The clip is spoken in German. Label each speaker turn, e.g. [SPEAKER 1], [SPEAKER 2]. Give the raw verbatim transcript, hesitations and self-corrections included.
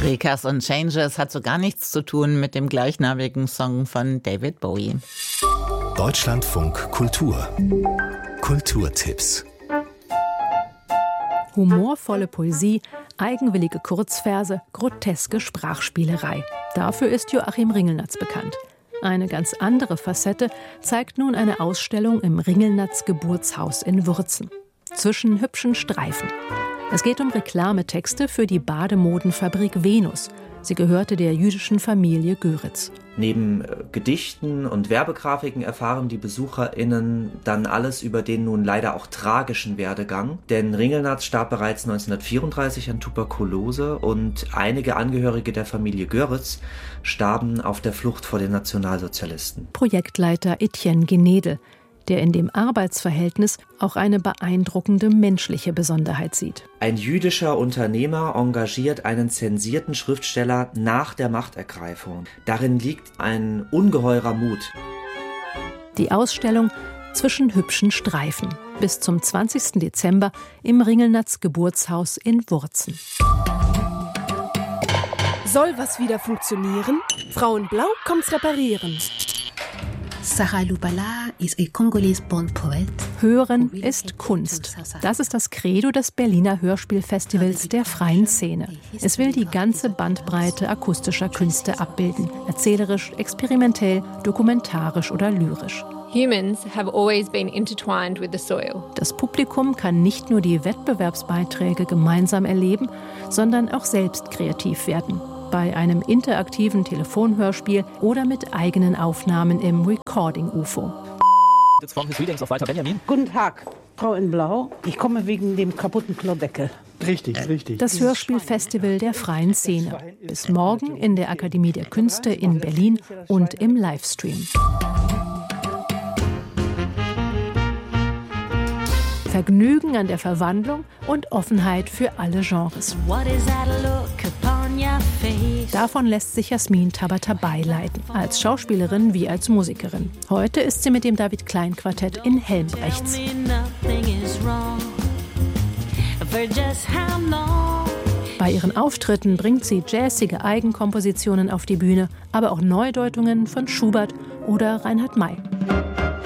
[SPEAKER 1] Breakers und Changes hat so gar nichts zu tun mit dem gleichnamigen Song von David Bowie.
[SPEAKER 2] Deutschlandfunk Kultur. Kulturtipps.
[SPEAKER 3] Humorvolle Poesie, eigenwillige Kurzverse, groteske Sprachspielerei. Dafür ist Joachim Ringelnatz bekannt. Eine ganz andere Facette zeigt nun eine Ausstellung im Ringelnatz-Geburtshaus in Wurzen. Zwischen hübschen Streifen. Es geht um Reklametexte für die Bademodenfabrik Venus. Sie gehörte der jüdischen Familie Göritz.
[SPEAKER 4] Neben Gedichten und Werbegrafiken erfahren die BesucherInnen dann alles über den nun leider auch tragischen Werdegang. Denn Ringelnatz starb bereits neunzehnhundertvierunddreißig an Tuberkulose und einige Angehörige der Familie Göritz starben auf der Flucht vor den Nationalsozialisten.
[SPEAKER 3] Projektleiter Etienne Genedel, der in dem Arbeitsverhältnis auch eine beeindruckende menschliche Besonderheit sieht.
[SPEAKER 4] Ein jüdischer Unternehmer engagiert einen zensierten Schriftsteller nach der Machtergreifung. Darin liegt ein ungeheurer Mut.
[SPEAKER 3] Die Ausstellung Zwischen hübschen Streifen bis zum zwanzigsten Dezember im Ringelnatz-Geburtshaus in Wurzen.
[SPEAKER 5] Soll was wieder funktionieren? Frauenblau kommt's reparieren.
[SPEAKER 6] Sarah Lubala is a Congolese born poet.
[SPEAKER 3] Hören ist Kunst. Das ist das Credo des Berliner Hörspielfestivals der freien Szene. Es will die ganze Bandbreite akustischer Künste abbilden. Erzählerisch, experimentell, dokumentarisch oder lyrisch.
[SPEAKER 7] Humans have always been intertwined with the soil.
[SPEAKER 3] Das Publikum kann nicht nur die Wettbewerbsbeiträge gemeinsam erleben, sondern auch selbst kreativ werden. Bei einem interaktiven Telefonhörspiel oder mit eigenen Aufnahmen im Recording-U F O.
[SPEAKER 8] Guten Tag, Frau in Blau. Ich komme wegen dem kaputten Klodeckel.
[SPEAKER 9] Richtig, richtig.
[SPEAKER 3] Das Hörspielfestival der freien Szene. Bis morgen in der Akademie der Künste in Berlin und im Livestream. Vergnügen an der Verwandlung und Offenheit für alle Genres. Davon lässt sich Jasmin Tabatabai leiten, als Schauspielerin wie als Musikerin. Heute ist sie mit dem David Klein Quartett in Helmbrechts. Bei ihren Auftritten bringt sie jazzige Eigenkompositionen auf die Bühne, aber auch Neudeutungen von Schubert oder Reinhard May.